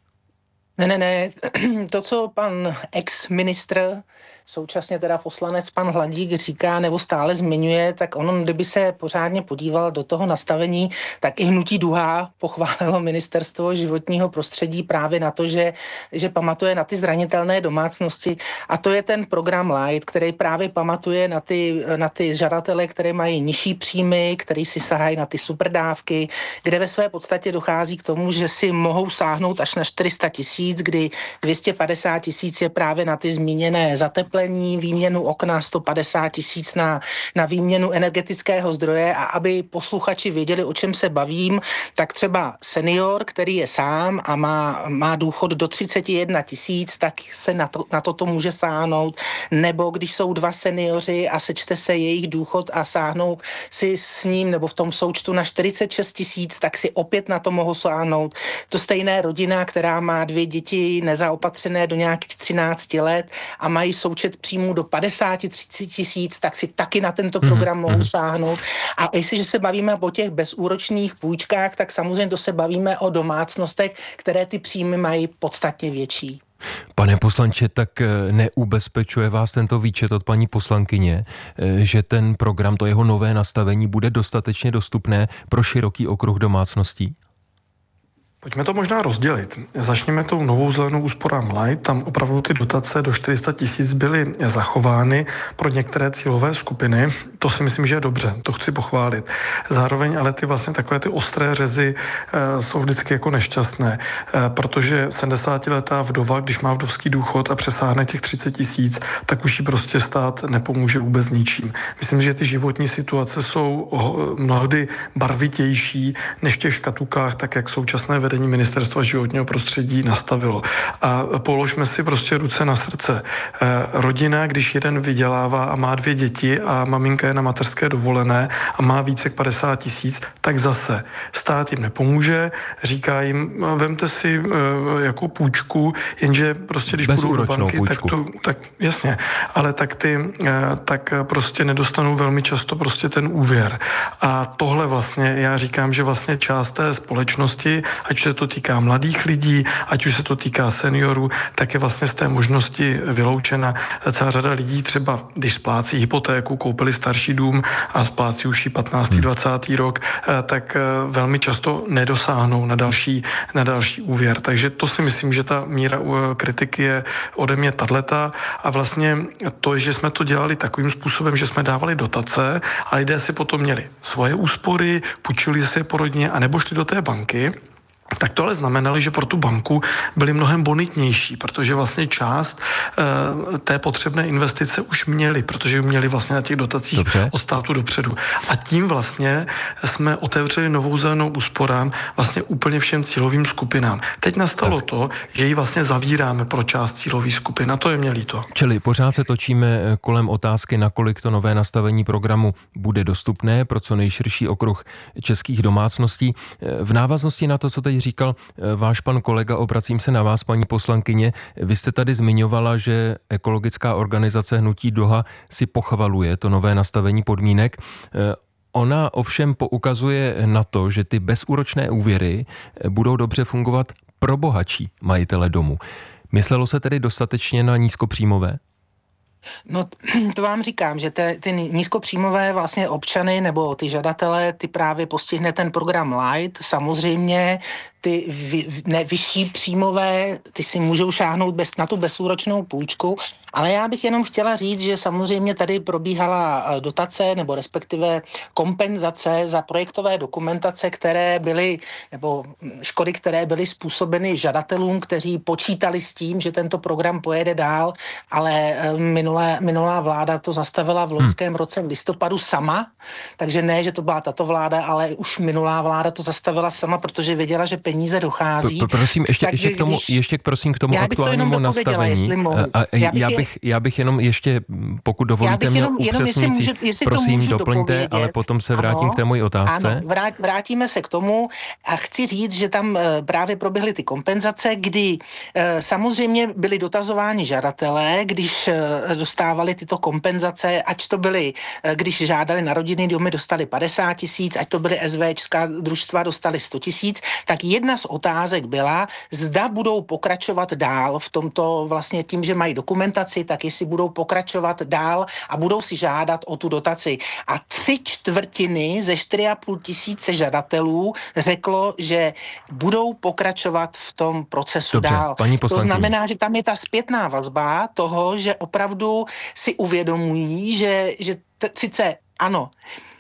Ne. To, co pan ex-ministr, současně teda poslanec pan Hladík říká nebo stále zmiňuje, tak on, kdyby se pořádně podíval do toho nastavení, tak i hnutí Duha pochválilo Ministerstvo životního prostředí právě na to, že pamatuje na ty zranitelné domácnosti a to je ten program Light, který právě pamatuje na ty žadatele, které mají nižší příjmy, který si sahají na ty superdávky, kde ve své podstatě dochází k tomu, že si mohou sáhnout až na 400 000, kdy 250 000 je právě na ty zmíněné zateplení, výměnu okna, 150 000 na výměnu energetického zdroje a aby posluchači věděli, o čem se bavím, tak třeba senior, který je sám a má důchod do 31 000, tak se na toto může sáhnout, nebo když jsou dva seniori a sečte se jejich důchod a sáhnou si s ním nebo v tom součtu na 46 000, tak si opět na to mohou sáhnout. To stejné rodina, která má 2 děti nezaopatřené do nějakých 13 let a mají součet příjmů do 50-30 tisíc, tak si taky na tento program mohou sáhnout. A jestliže se bavíme o těch bezúročných půjčkách, tak samozřejmě to se bavíme o domácnostech, které ty příjmy mají podstatně větší. Pane poslanče, tak neubezpečuje vás tento výčet od paní poslankyně, že ten program, to jeho nové nastavení, bude dostatečně dostupné pro široký okruh domácností? Pojďme to možná rozdělit. Začněme tou novou zelenou úsporám Light. Tam opravdu ty dotace do 400 000 byly zachovány pro některé cílové skupiny. To si myslím, že je dobře, to chci pochválit. Zároveň ale ty vlastně takové ty ostré řezy jsou vždycky jako nešťastné, protože 70letá vdova, když má vdovský důchod a přesáhne těch 30 000, tak už jí prostě stát nepomůže vůbec ničím. Myslím, že ty životní situace jsou mnohdy barvitější než v těch škatulkách, tak jak současné vedení Ministerstva životního prostředí nastavilo. A položme si prostě ruce na srdce. Rodina, když jeden vydělává a má 2 děti a maminka je na mateřské dovolené a má více jak 50 000, tak zase stát jim nepomůže, říká jim, vemte si jako půjčku, jenže prostě když půjdou do banky, tak jasně, ale tak prostě nedostanou velmi často prostě ten úvěr. A tohle vlastně, já říkám, že vlastně část té společnosti, ať už se to týká mladých lidí, ať už se to týká seniorů, tak je vlastně z té možnosti vyloučena celá řada lidí, třeba když splácí hypotéku, koupili starší dům a splácí už i 15. 20. rok, tak velmi často nedosáhnou na další úvěr. Takže to si myslím, že ta míra kritiky je ode mě tato a vlastně to, že jsme to dělali takovým způsobem, že jsme dávali dotace a lidé si potom měli svoje úspory, půjčili si je po rodině a nebo šli do té banky, tak to ale znamenalo, že pro tu banku byly mnohem bonitnější, protože vlastně část té potřebné investice už měli, protože měli vlastně na těch dotacích od státu dopředu. A tím vlastně jsme otevřeli Novou zelenou úsporám vlastně úplně všem cílovým skupinám. Teď nastalo to, že ji vlastně zavíráme pro část cílových skupin a to je mě líto. Čili pořád se točíme kolem otázky, nakolik to nové nastavení programu bude dostupné pro co nejširší okruh českých domácností. V návaznosti na to, co teď říkal váš pan kolega, obracím se na vás, paní poslankyně. Vy jste tady zmiňovala, že ekologická organizace Hnutí Doha si pochvaluje to nové nastavení podmínek. Ona ovšem poukazuje na to, že ty bezúročné úvěry budou dobře fungovat pro bohatší majitele domu. Myslelo se tedy dostatečně na nízkopříjmové? No to vám říkám, že ty nízkopříjmové vlastně občany nebo ty žadatele, ty právě postihne ten program Light. Samozřejmě ty vyšší příjmové, ty si můžou šáhnout na tu bezúročnou půjčku, ale já bych jenom chtěla říct, že samozřejmě tady probíhala dotace nebo respektive kompenzace za projektové dokumentace, které byly, nebo škody, které byly způsobeny žadatelům, kteří počítali s tím, že tento program pojede dál, ale minulá vláda to zastavila v loňském roce v listopadu sama, takže ne, že to byla tato vláda, ale už minulá vláda to zastavila sama, protože věděla, že peníze dochází. Prosím, ještě k tomu aktuálnímu nastavení. Já bych jenom ještě, pokud dovolíte mě upřesňující, prosím, doplňte, ale potom se vrátím k té mojí otázce. Ano, vrátíme se k tomu a chci říct, že tam právě proběhly ty kompenzace, kdy samozřejmě byli dotazováni žadatelé, když dostávali tyto kompenzace, ať to byly, když žádali na rodinný domy, dostali 50 000, ať to byly SVčská družstva, dostali 100 000, tak jedna z otázek byla, zda budou pokračovat dál v tomto vlastně tím, že mají dokumentaci, tak jestli budou pokračovat dál a budou si žádat o tu dotaci. A 3/4 ze 4,5 tisíce žadatelů řeklo, že budou pokračovat v tom procesu dál. To znamená, že tam je ta zpětná vazba toho, že opravdu si uvědomují, že sice ano,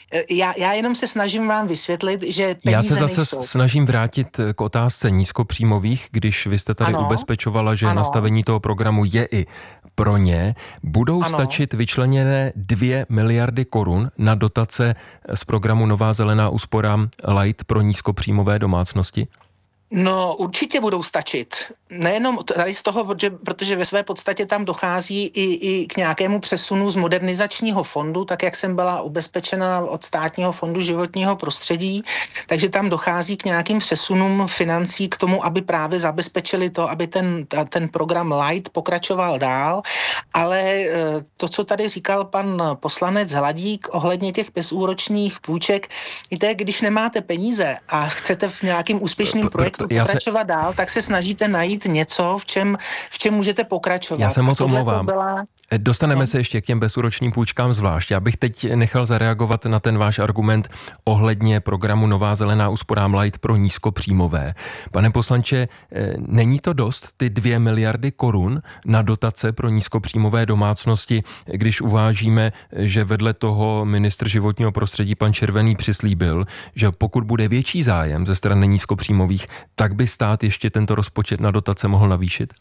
já jenom se snažím vám vysvětlit, že peníze Já se zase nejsou. snažím vrátit k otázce nízkopříjmových, když vy jste tady ubezpečovala, že nastavení toho programu je i pro ně. Budou stačit vyčleněné 2 miliardy korun na dotace z programu Nová zelená úsporám Light pro nízkopříjmové domácnosti? No, určitě budou stačit. Nejenom tady z toho, protože ve své podstatě tam dochází i k nějakému přesunu z modernizačního fondu, tak jak jsem byla ubezpečena od Státního fondu životního prostředí, takže tam dochází k nějakým přesunům financí k tomu, aby právě zabezpečili to, aby ten program Light pokračoval dál. Ale to, co tady říkal pan poslanec Hladík ohledně těch bezúročných půjček, víte, když nemáte peníze a chcete v nějakým úspěšným projektu pokračovat dál, tak se snažíte najít něco, v čem můžete pokračovat. Já se moc omlouvám. Dostaneme se ještě k těm bezúročným půjčkám zvlášť. Já bych teď nechal zareagovat na ten váš argument ohledně programu Nová zelená úsporám Light pro nízkopříjmové. Pane poslanče, není to dost ty 2 miliardy korun na dotace pro nízkopříjmové domácnosti, když uvážíme, že vedle toho ministr životního prostředí pan Červený přislíbil, že pokud bude větší zájem ze strany nízkopříjmových, tak by stát ještě tento rozpočet na dotace mohl navýšit?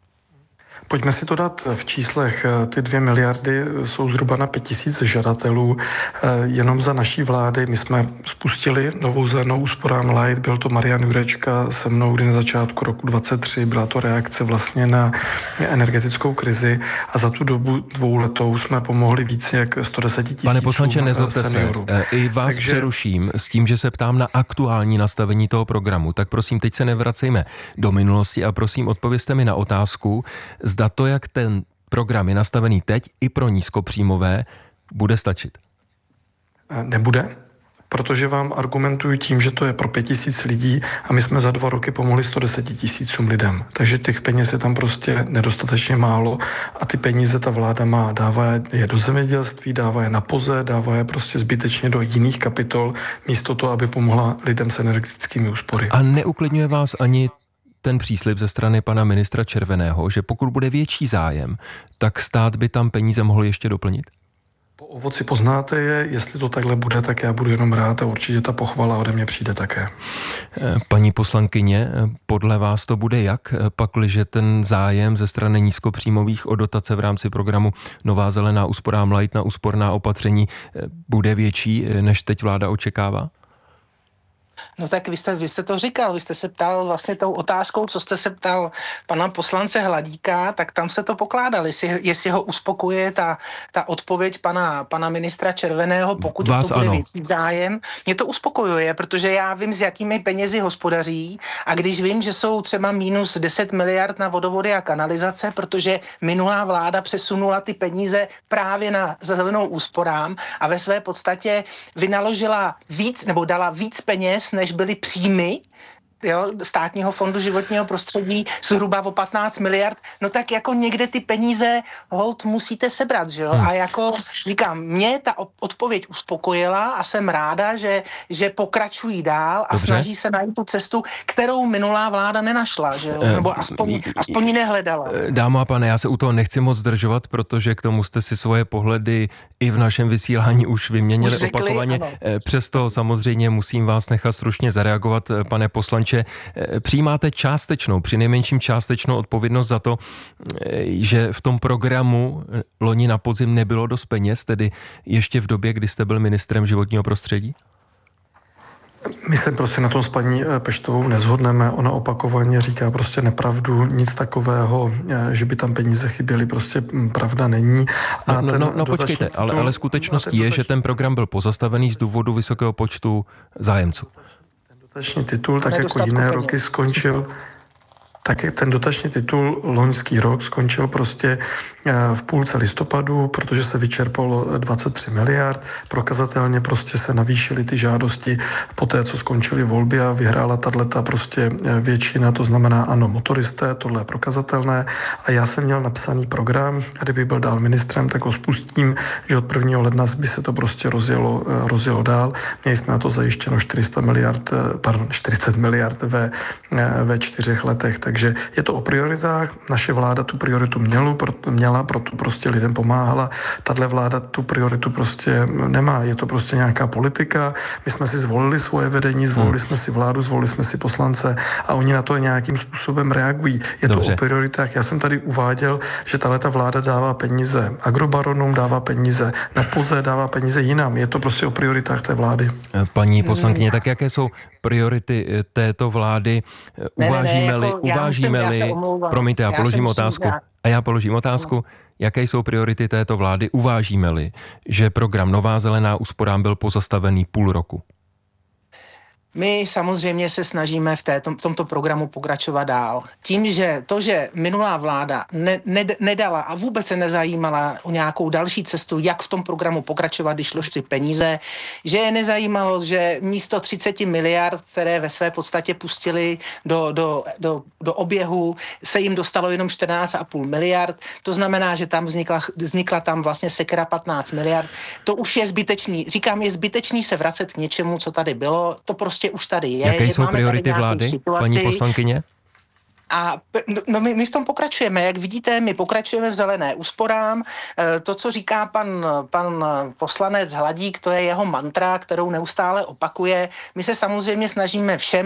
Pojďme si to dát v číslech. Ty 2 miliardy jsou zhruba na 5 000 žadatelů. Jenom za naší vlády my jsme spustili Novou zelenou úsporám Light. Byl to Marian Jurečka se mnou, kdy na začátku roku 2023 byla to reakce vlastně na energetickou krizi a za tu dobu 2 letou jsme pomohli více jak 110 000. Pane poslanče, nezlobte se. I vás přeruším s tím, že se ptám na aktuální nastavení toho programu. Tak prosím, teď se nevracejme do minulosti a prosím, odpovězte mi na otázku, zda to, jak ten program je nastavený teď i pro nízkopříjmové, bude stačit? Nebude. protože vám argumentuju tím, že to je pro 5 000 lidí a my jsme za 2 roky pomohli 110 000 lidem. Takže těch peněz je tam prostě nedostatečně málo a ty peníze ta vláda má. Dává je do zemědělství, dává je na POZE, dává je prostě zbytečně do jiných kapitol, místo toho, aby pomohla lidem s energetickými úspory. A neuklidňuje vás ani ten příslib ze strany pana ministra Červeného, že pokud bude větší zájem, tak stát by tam peníze mohl ještě doplnit? Po ovoci poznáte je, jestli to takhle bude, tak já budu jenom rád a určitě ta pochvala ode mě přijde také. Paní poslankyně, podle vás to bude jak, pakliže ten zájem ze strany nízkopříjmových o dotace v rámci programu Nová zelená úsporám light na úsporná opatření bude větší, než teď vláda očekává? No tak vy jste to říkal, vy jste se ptal vlastně tou otázkou, co jste se ptal pana poslance Hladíka, tak tam se to pokládal, jestli ho uspokojuje ta odpověď pana ministra Červeného, pokud Vás to bude ano. větší zájem. Mě to uspokojuje, protože já vím, s jakými penězi hospodaří a když vím, že jsou třeba minus 10 miliard na vodovody a kanalizace, protože minulá vláda přesunula ty peníze právě na zelenou úsporám a ve své podstatě vynaložila víc nebo dala víc peněz, než byly příjmy Státního fondu životního prostředí zhruba o 15 miliard, no tak jako někde ty peníze holt musíte sebrat, že jo? A jako říkám, mě ta odpověď uspokojila a jsem ráda, že pokračují dál a snaží se najít tu cestu, kterou minulá vláda nenašla, že jo? Nebo aspoň ji nehledala. Dámo a pane, já se u toho nechci moc zdržovat, protože k tomu jste si svoje pohledy i v našem vysílání už vyměnili opakovaně. Ano. Přesto samozřejmě musím vás nechat stručně zareagovat, pane poslanče. Přijímáte přinejmenším částečnou odpovědnost za to, že v tom programu loni na podzim nebylo dost peněz, tedy ještě v době, kdy jste byl ministrem životního prostředí? My se prostě na tom s paní Peštovou nezhodneme. Ona opakovaně říká prostě nepravdu, nic takového, že by tam peníze chyběly, prostě pravda není. A počkejte, ale skutečností je, že ten program byl pozastavený z důvodu vysokého počtu zájemců. Dotační titul, tak jako jiné roky skončil, tak ten dotační titul loňský rok skončil prostě v půlce listopadu, protože se vyčerpalo 23 miliard. Prokazatelně prostě se navýšily ty žádosti po té, co skončily volby a vyhrála tato prostě většina, to znamená ano, motoristé, tohle je prokazatelné. A já jsem měl napsaný program, a kdyby byl dál ministrem, tak ho spustím, že od 1. ledna by se to prostě rozjelo dál. Měli jsme na to zajištěno 40 miliard ve 4 letech. Takže je to o prioritách. Naše vláda tu prioritu měla, proto prostě lidem pomáhala. Tahle vláda tu prioritu prostě nemá. Je to prostě nějaká politika. My jsme si zvolili svoje vedení, zvolili jsme si vládu, zvolili jsme si poslance a oni na to nějakým způsobem reagují. Je to o prioritách. Já jsem tady uváděl, že tahleta vláda dává peníze agrobaronům, dává peníze na POZE, dává peníze jinam. Je to prostě o prioritách té vlády. Paní poslankyně, tak jaké jsou priority této vlády? Uvážíme-li, promiňte, já položím otázku. Jaké jsou priority této vlády? Uvážíme-li, že program Nová zelená úsporám byl pozastavený půl roku? My samozřejmě se snažíme v tomto programu pokračovat dál. Tím, že minulá vláda nedala a vůbec se nezajímala o nějakou další cestu, jak v tom programu pokračovat, když šlo ty peníze, že je nezajímalo, že místo 30 miliard, které ve své podstatě pustili do oběhu, se jim dostalo jenom 14,5 miliard. To znamená, že tam vznikla tam vlastně sekera 15 miliard. To už je zbytečný. Říkám, je zbytečný se vracet k něčemu, co tady bylo. To prostě už tady je. Jaké jsou priority vlády, paní poslankyně? A my v tom pokračujeme. Jak vidíte, my pokračujeme v zelené úsporám. To, co říká pan poslanec Hladík, to je jeho mantra, kterou neustále opakuje. My se samozřejmě snažíme všem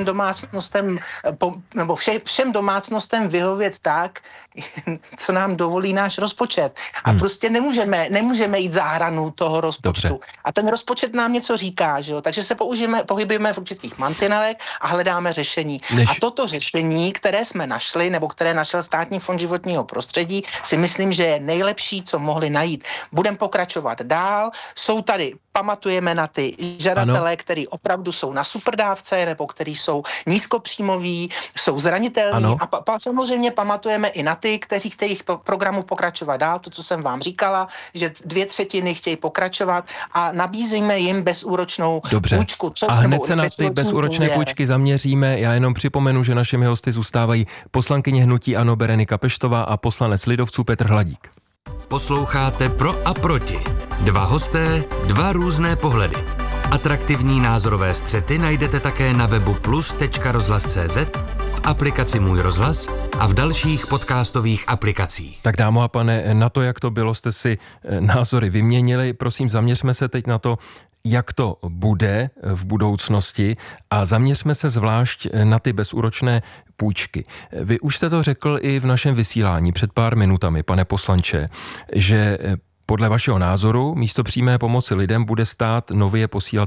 domácnostem vyhovět tak, co nám dovolí náš rozpočet. A prostě nemůžeme jít za hranu toho rozpočtu. Dobře. A ten rozpočet nám něco říká, že jo? Takže se pohybujeme v určitých mantinelech a hledáme řešení. A toto řešení, které jsme našli, nebo které našel Státní fond životního prostředí, si myslím, že je nejlepší, co mohli najít. Budeme pokračovat dál. Jsou tady pamatujeme na ty žadatele, který opravdu jsou na superdávce nebo který jsou nízkopříjmoví, jsou zranitelní a samozřejmě pamatujeme i na ty, kteří chtějí v programu pokračovat dál, to, co jsem vám říkala, že 2/3 chtějí pokračovat a nabízíme jim bezúročnou půjčku. A hned se na ty bezúročné půjčky zaměříme. Já jenom připomenu, že našimi hosty zůstávají poslankyně hnutí ANO Berenika Peštová a poslanec lidovců Petr Hladík. Posloucháte Pro a proti. Dva hosté, dva různé pohledy. Atraktivní názorové střety najdete také na webu plus.rozhlas.cz, v aplikaci Můj rozhlas a v dalších podcastových aplikacích. Tak dámo a pane, na to, jak to bylo, jste si názory vyměnili. Prosím, zaměřme se teď na to, jak to bude v budoucnosti a zaměřme se zvlášť na ty bezúročné půjčky. Vy už jste to řekl i v našem vysílání před pár minutami, pane poslanče, že podle vašeho názoru místo přímé pomoci lidem bude stát nově posílat